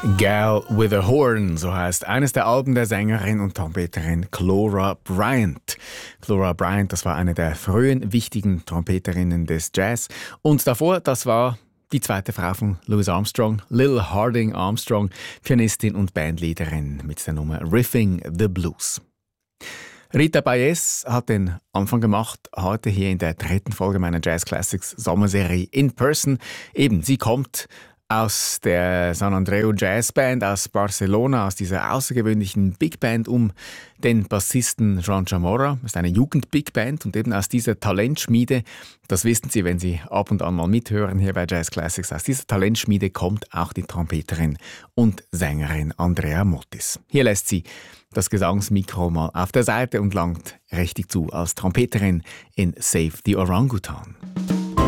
Gal with a Horn, so heißt eines der Alben der Sängerin und Trompeterin Clora Bryant. Clora Bryant, das war eine der frühen wichtigen Trompeterinnen des Jazz. Und davor, das war die zweite Frau von Louis Armstrong, Lil Harding Armstrong, Pianistin und Bandleaderin mit der Nummer Riffing the Blues. Rita Baez hat den Anfang gemacht, heute hier in der dritten Folge meiner Jazz Classics Sommerserie In Person. Eben, sie kommt aus der San Andreu Jazz Band aus Barcelona, aus dieser außergewöhnlichen Big Band um den Bassisten Joan Chamorro. Das ist eine Jugend-Big Band und eben aus dieser Talentschmiede, das wissen Sie, wenn Sie ab und an mal mithören hier bei Jazz Classics, aus dieser Talentschmiede kommt auch die Trompeterin und Sängerin Andrea Motis. Hier lässt sie das Gesangsmikro mal auf der Seite und langt richtig zu als Trompeterin in Save the Orangutan.